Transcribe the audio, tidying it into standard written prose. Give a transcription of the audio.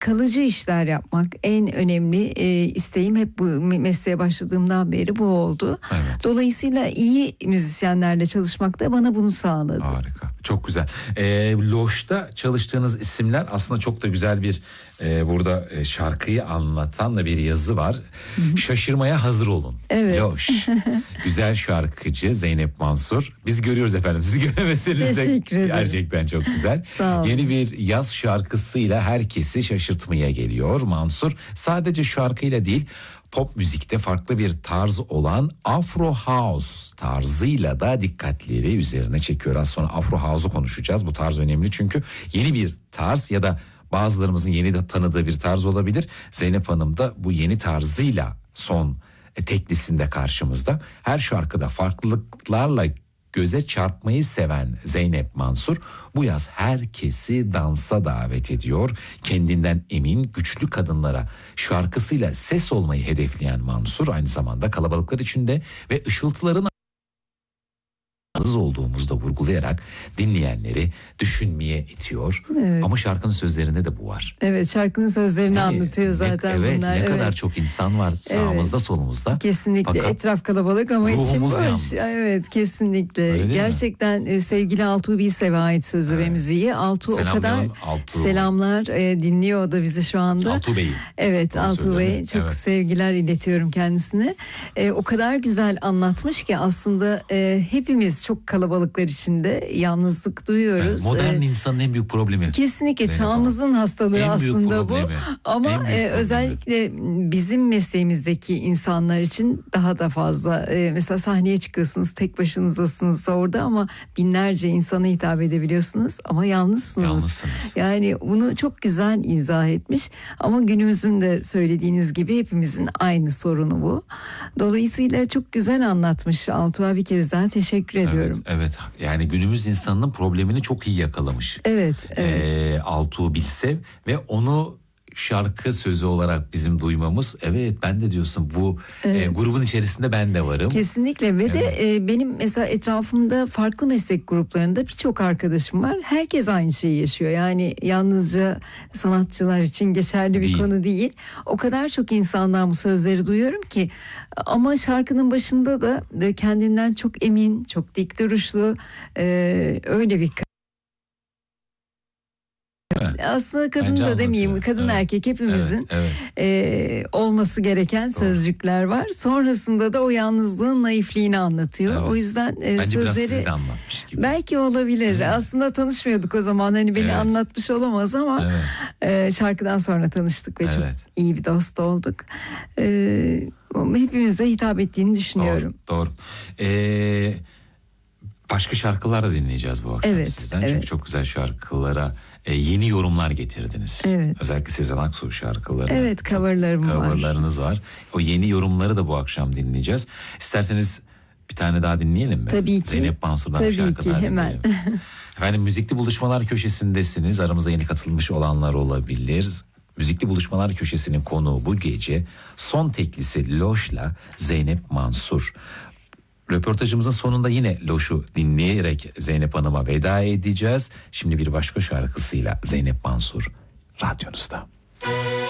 kalıcı işler yapmak en önemli isteğim, hep bu mesleğe başladığımdan beri bu oldu. Evet. Dolayısıyla iyi müzisyenlerle çalışmak da bana bunu sağladı. Harika. Çok güzel. Loş'ta çalıştığınız isimler aslında çok da güzel bir burada şarkıyı anlatan da bir yazı var. Şaşırmaya hazır olun. Evet. Loş. Güzel şarkıcı Zeynep Mansur. Biz görüyoruz efendim. Siz göremeseniz de Teşekkür ederim. gerçekten çok güzel. Sağ olun. Yeni bir yaz şarkısıyla herkesi şaşırtmaya geliyor Mansur. Sadece şarkıyla değil, pop müzikte farklı bir tarz olan Afro House tarzıyla da dikkatleri üzerine çekiyor. Az sonra Afro House'u konuşacağız. Bu tarz önemli çünkü yeni bir tarz ya da bazılarımızın yeni de tanıdığı bir tarz olabilir. Zeynep Hanım da bu yeni tarzıyla son teklisinde karşımızda. Her şarkıda farklılıklarla göze çarpmayı seven Zeynep Mansur bu yaz herkesi dansa davet ediyor. Kendinden emin güçlü kadınlara şarkısıyla ses olmayı hedefleyen Mansur aynı zamanda kalabalıklar içinde ve ışıltıların yalnız olduğumuzda vurgulayarak dinleyenleri düşünmeye itiyor. Evet. Ama şarkının sözlerinde de bu var. Evet, şarkının sözlerini Değil mi? anlatıyor zaten Evet, bunlar. ne kadar çok insan var sağımızda solumuzda. Kesinlikle. Fakat Etraf kalabalık ama içim ruhumuz boş. yalnız. Evet, kesinlikle. Öyle değil mi? Gerçekten sevgili Altuğ Bilsev'e ait sözü ve müziği. Altuğ o kadar Selamlayalım Altuğ. selamlar, dinliyor o da bizi şu anda. Altuğ Bey'i. Evet, Doğru Altuğ söylüyorum. Bey, çok Evet. sevgiler iletiyorum kendisine. O kadar güzel anlatmış ki aslında hepimiz çok kalabalıklar içinde yalnızlık duyuyoruz. Evet, modern insanın en büyük problemi. Kesinlikle Zeynep çağımızın hastalığı En büyük aslında bu. problemi. Ama En büyük problemi. özellikle bizim mesleğimizdeki insanlar için daha da fazla. Mesela sahneye çıkıyorsunuz, tek başınızasınız orada ama binlerce insana hitap edebiliyorsunuz ama yalnızsınız. Yalnızsınız. Yani bunu çok güzel izah etmiş ama günümüzün de söylediğiniz gibi hepimizin aynı sorunu bu. Dolayısıyla çok güzel anlatmış Altuğ'a, bir kez daha teşekkür ediyorum. Evet, yani günümüz insanının problemini çok iyi yakalamış. Evet. Altuğ Bilsev ve onu şarkı sözü olarak bizim duymamız, evet ben de diyorsun bu grubun içerisinde ben de varım. Kesinlikle ve de benim mesela etrafımda farklı meslek gruplarında birçok arkadaşım var. Herkes aynı şeyi yaşıyor. Yani yalnızca sanatçılar için geçerli bir Değil. konu değil. O kadar çok insandan bu sözleri duyuyorum ki, ama şarkının başında da böyle kendinden çok emin, çok dik duruşlu öyle bir aslında kadın Bence da demeyeyim, anlatıyor. kadın Evet. erkek hepimizin Evet. olması gereken sözcükler var. Sonrasında da o yalnızlığın naifliğini anlatıyor. Evet. O yüzden Bence biraz sözleri siz de anlatmış gibi. belki olabilir. Aslında tanışmıyorduk o zaman, hani beni Evet. anlatmış olamaz ama şarkıdan sonra tanıştık ve çok iyi bir dost olduk. Hepimize hitap ettiğini düşünüyorum. Doğru. Başka şarkılar da dinleyeceğiz bu akşam sizden. Çünkü çok güzel şarkılara yeni yorumlar getirdiniz. Evet. Özellikle Sezen Aksu şarkıları. Evet, coverlarınız var. O yeni yorumları da bu akşam dinleyeceğiz. İsterseniz bir tane daha dinleyelim mi? Tabii ki. Zeynep Mansur'dan bir şarkı daha hemen. dinleyelim. Efendim, Müzikli Buluşmalar köşesindesiniz. Aramızda yeni katılmış olanlar olabilir. Müzikli Buluşmalar köşesinin konuğu bu gece son teklisi Loş'la Zeynep Mansur. Röportajımızın sonunda yine Loş'u dinleyerek Zeynep Hanım'a veda edeceğiz. Şimdi bir başka şarkısıyla Zeynep Mansur radyonuzda.